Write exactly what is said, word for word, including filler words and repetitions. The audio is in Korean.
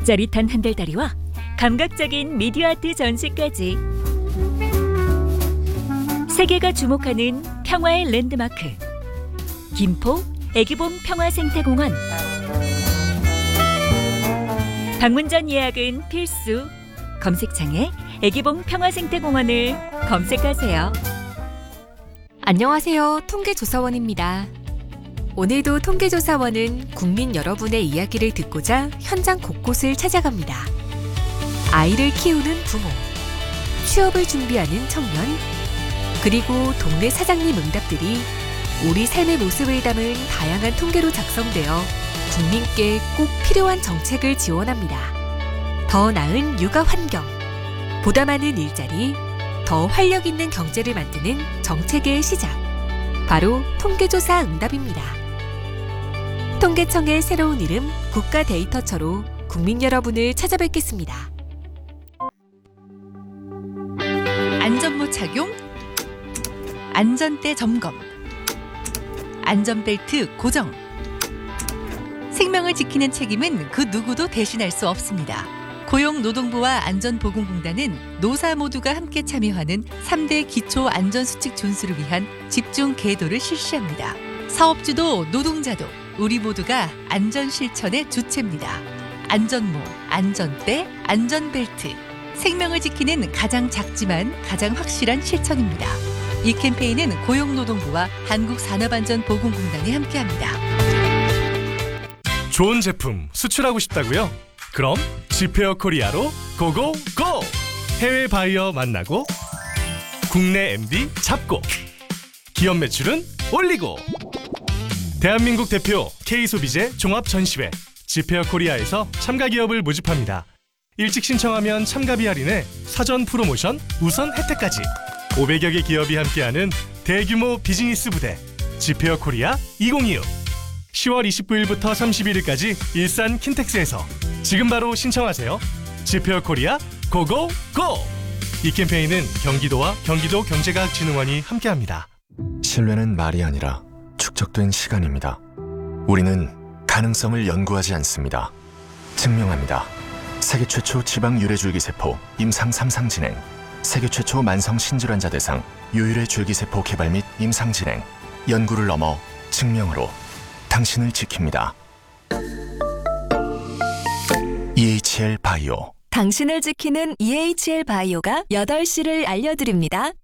짜릿한 한들다리와 감각적인 미디어 아트 전시까지 세계가 주목하는 평화의 랜드마크 김포 애기봉 평화생태공원. 방문 전 예약은 필수. 검색창에 애기봉 평화생태공원을 검색하세요. 안녕하세요. 통계조사원입니다. 오늘도 통계조사원은 국민 여러분의 이야기를 듣고자 현장 곳곳을 찾아갑니다. 아이를 키우는 부모, 취업을 준비하는 청년, 그리고 동네 사장님 응답들이 우리 삶의 모습을 담은 다양한 통계로 작성되어 국민께 꼭 필요한 정책을 지원합니다. 더 나은 육아 환경, 보다 많은 일자리, 더 활력 있는 경제를 만드는 정책의 시작. 바로 통계조사 응답입니다. 통계청의 새로운 이름 국가데이터처로 국민 여러분을 찾아뵙겠습니다. 안전모 착용, 안전대 점검, 안전벨트 고정. 생명을 지키는 책임은 그 누구도 대신할 수 없습니다. 고용노동부와 안전보건공단은 노사 모두가 함께 참여하는 삼 대 기초 안전수칙 준수를 위한 집중 계도를 실시합니다. 사업주도 노동자도 우리 모두가 안전 실천의 주체입니다. 안전모, 안전대, 안전벨트. 생명을 지키는 가장 작지만 가장 확실한 실천입니다. 이 캠페인은 고용노동부와 한국산업안전보건공단이 함께합니다. 좋은 제품 수출하고 싶다고요? 그럼 지페어 코리아로 고고고! 해외 바이어 만나고 국내 엠디 잡고 기업 매출은 올리고 대한민국 대표 K소비재 종합전시회 지페어 코리아에서 참가 기업을 모집합니다. 일찍 신청하면 참가비 할인에 사전 프로모션 우선 혜택까지 오백여 개 기업이 함께하는 대규모 비즈니스 부대 지페어 코리아 이천이십육 시월 이십구일부터 삼십일일까지 일산 킨텍스에서 지금 바로 신청하세요. 지페어 코리아 고고고! 이 캠페인은 경기도와 경기도 경제과학진흥원이 함께합니다. 신뢰는 말이 아니라 축적된 시간입니다. 우리는 가능성을 연구하지 않습니다. 증명합니다. 세계 최초 지방 유래줄기세포 임상 삼 상 진행, 세계 최초 만성 신질환자 대상 유일의 줄기세포 개발 및 임상 진행, 연구를 넘어 증명으로 당신을 지킵니다. 이에이치엘 바이오. 당신을 지키는 이에이치엘 바이오가 여덟 시를 알려드립니다.